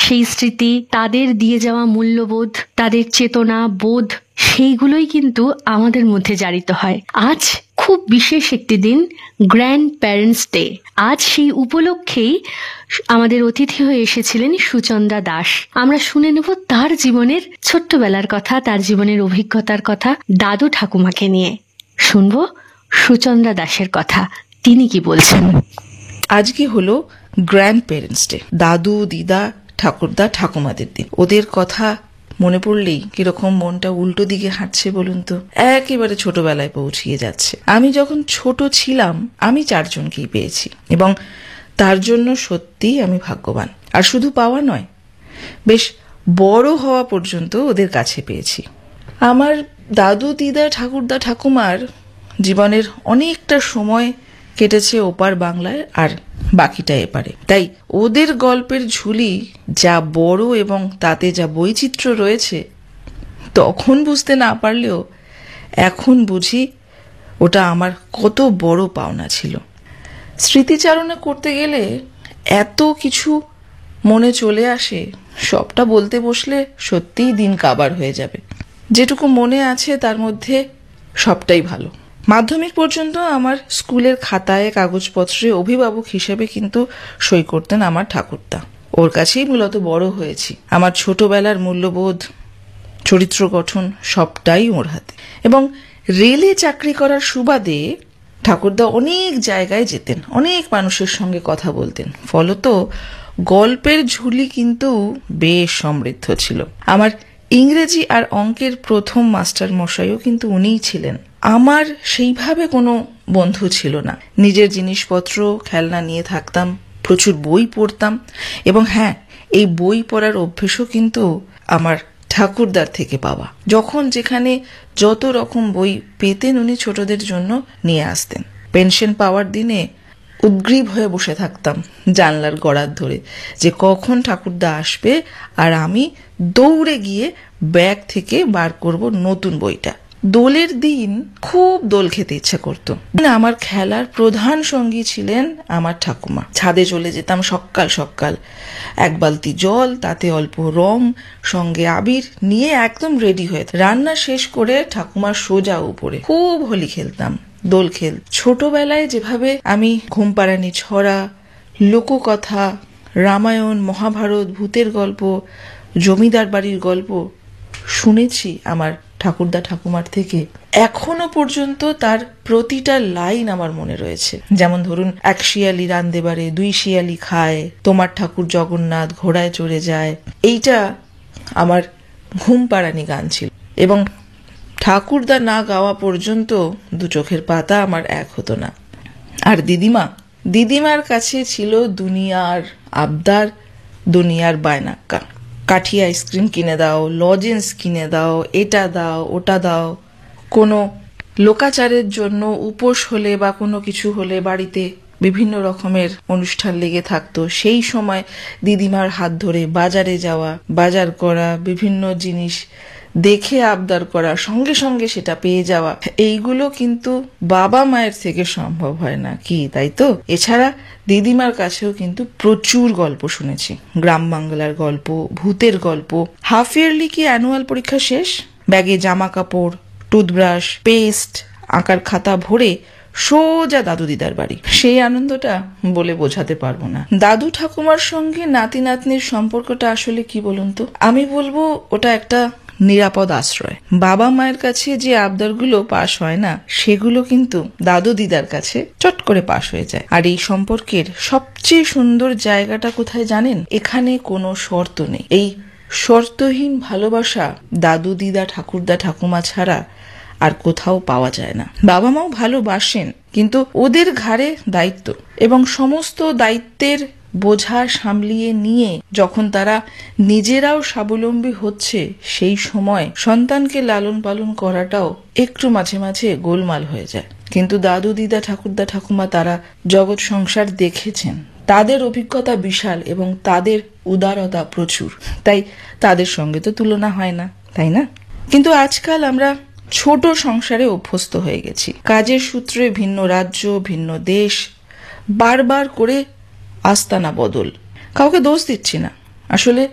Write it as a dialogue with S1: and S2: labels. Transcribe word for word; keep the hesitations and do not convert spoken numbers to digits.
S1: সেই স্মৃতি, তাদের দিয়ে যাওয়া মূল্যবোধ, তাদের চেতনা বোধ, সেইগুলোই কিন্তু আমাদের মধ্যে জারিত হয়। আজ খুব বিশেষ একটি দিন, গ্র্যান্ড প্যারেন্টস ডে। আজ সেই উপলক্ষেই আমাদের অতিথি হয়ে এসেছিলেন সুচন্দ্রা দাস। আমরা শুনে নেব তার জীবনের ছোট্টবেলার কথা, তার জীবনের অভিজ্ঞতার কথা দাদু ঠাকুমাকে নিয়ে। শুনবো সুচন্দ্রা দাসের কথা, তিনি কি বলছেন।
S2: আজকে হলো গ্র্যান্ড প্যারেন্টস ডে, দাদু দিদা ঠাকুরদা ঠাকুমাদের দিন। ওদের কথা মনে পড়লেই কিরকম মনটা উল্টো দিকে হাঁটছে বলুন তো, একেবারে ছোটবেলায় পৌঁছিয়ে যাচ্ছে। আমি যখন ছোট ছিলাম আমি চারজনকেই পেয়েছি এবং তার জন্য সত্যি আমি ভাগ্যবান। আর শুধু পাওয়া নয়, বেশ বড় হওয়া পর্যন্ত ওদের কাছে পেয়েছি। আমার দাদু দিদা ঠাকুরদা ঠাকুমার জীবনের অনেকটা সময় কেটেছে ওপার বাংলায় আর বাকিটা এপারে। তাই ওদের গল্পের ঝুলি যা বড় এবং তাতে যা বৈচিত্র্য রয়েছে, তখন বুঝতে না পারলেও এখন বুঝি ওটা আমার কত বড় পাওনা ছিল। স্মৃতিচারণা করতে গেলে এত কিছু মনে চলে আসে, সবটা বলতে বসলে সত্যিই দিন কাবার হয়ে যাবে। যেটুকু মনে আছে তার মধ্যে সবটাই ভালো। মাধ্যমিক পর্যন্ত আমার স্কুলের খাতায় কাগজপত্রে অভিভাবক হিসেবে কিন্তু সই করতেন আমার ঠাকুরদা। ওর কাছেই মূলত বড় হয়েছি। আমার ছোটবেলার মূল্যবোধ, চরিত্র গঠন সবটাই ওর হাতে। এবং রেলে চাকরি করার সুবাদে ঠাকুরদা অনেক জায়গায় যেতেন, অনেক মানুষের সঙ্গে কথা বলতেন। ফলত গল্পের ঝুলি কিন্তু বেশ সমৃদ্ধ ছিল। আমার ইংরেজি আর অঙ্কের প্রথম মাস্টার মশাইও কিন্তু উনিই ছিলেন। আমার সেইভাবে কোনো বন্ধু ছিল না। নিজের জিনিসপত্র খেলনা নিয়ে থাকতাম, প্রচুর বই পড়তাম এবং হ্যাঁ, এই বই পড়ার অভ্যেসও কিন্তু আমার ঠাকুরদার থেকে পাওয়া। যখন যেখানে যত রকম বই পেতেন উনি ছোটদের জন্য নিয়ে আসতেন। পেনশন পাওয়ার দিনে উদ্গ্রীব হয়ে বসে থাকতাম জানলার গড়ার ধরে, যে কখন ঠাকুরদা আসবে আর আমি দৌড়ে গিয়ে ব্যাগ থেকে বার করব নতুন বইটা। দোলের দিন খুব দোল খেতে ইচ্ছা করতো। আমার খেলার প্রধান সঙ্গী ছিলেন আমার ঠাকুমা। ছাদে চলে যেতাম সকাল সকাল, এক বালতি জল, তাতে অল্প রং, সঙ্গে আবির নিয়ে একদম রেডি হয়ে রান্না শেষ করে ঠাকুমার সোজা উপরে খুব হোলি খেলতাম, দোল খেল। ছোটবেলায় যেভাবে আমি ঘুমপাড়ানি ছড়া, লোককথা, রামায়ণ, মহাভারত, ভূতের গল্প, জমিদার বাড়ির গল্প শুনেছি আমার ঠাকুরদা ঠাকুমার থেকে, এখনো পর্যন্ত তার প্রতিটা লাইন আমার মনে রয়েছে। যেমন ধরুন, এক শিয়ালি রান্দে বারে, দুই শিয়ালি খায়, তোমার ঠাকুর জগন্নাথ ঘোড়ায় চড়ে যায়। এইটা আমার ঘুম পাড়ানি গান ছিল এবং ঠাকুরদা না গাওয়া পর্যন্ত দু চোখের পাতা আমার এক হতো না। আর দিদিমা দিদিমার কাছে ছিল দুনিয়ার আবদার, দুনিয়ার বায়নাক্কা। কাঠি আইসক্রিম কিনে দাও, লজেন্স কিনে দাও, এটা দাও ওটা দাও। কোনো লোকাচারের জন্য উপোস হলে বা কোনো কিছু হলে বাড়িতে বিভিন্ন রকমের অনুষ্ঠান লেগে থাকতো, সেই সময় দিদিমার হাত ধরে বাজারে যাওয়া, বাজার করা, বিভিন্ন জিনিস দেখে আবদার করা, সঙ্গে সঙ্গে সেটা পেয়ে যাওয়া, এইগুলো কিন্তু বাবা মায়ের থেকে সম্ভব হয় না, কি তাই তো? এছাড়া দিদিমার কাছেও কিন্তু প্রচুর গল্প শুনেছি, গ্রাম বাংলার গল্প, ভূতের গল্প। হাফ ইয়ারলি কি অ্যানুয়াল পরীক্ষা শেষ, ব্যাগে জামা কাপড়, টুথব্রাশ, পেস্ট, আঁকার খাতা ভরে সোজা দাদু দিদার বাড়ি। সেই আনন্দটা বলে বোঝাতে পারবো না। দাদু ঠাকুমার সঙ্গে নাতি নাতনির সম্পর্কটা আসলে কি বলুন তো? আমি বলবো ওটা একটা নিরাপদ আশ্রয়। বাবা মায়ের কাছে যে আবদারগুলো পাশ হয় না, সেগুলো কিন্তু দাদু দিদার কাছে চট করে পাশ হয়ে যায়। আর এই সম্পর্কের সবচেয়ে সুন্দর জায়গাটা কোথায় জানেন? এখানে কোনো শর্ত নেই। এই শর্তহীন ভালোবাসা দাদু দিদা ঠাকুরদা ঠাকুমা ছাড়া আর কোথাও পাওয়া যায় না। বাবা মাও ভালোবাসেন, কিন্তু ওদের ঘাড়ে দায়িত্ব এবং সমস্ত দায়িত্বের বোঝা সামলিয়ে নিয়ে যখন তারা নিজেরাও স্বাবলম্বী হচ্ছে, সেই সময় সন্তানকে লালন পালন করাটাও একটু মাঝে মাঝে গোলমাল হয়ে যায়। কিন্তু দাদু দিদা ঠাকুরদা ঠাকুমা তারা জগৎ সংসার দেখেছেন, তাদের অভিজ্ঞতা বিশাল এবং তাদের উদারতা প্রচুর, তাই তাদের সঙ্গে তো তুলনা হয় না, তাই না? কিন্তু আজকাল আমরা ছোট সংসারে অভ্যস্ত হয়ে গেছি। কাজের সূত্রে ভিন্ন রাজ্য, ভিন্ন দেশ, বারবার করে আস্তানা বদল। কাউকে দোষ দিচ্ছি না, আসলে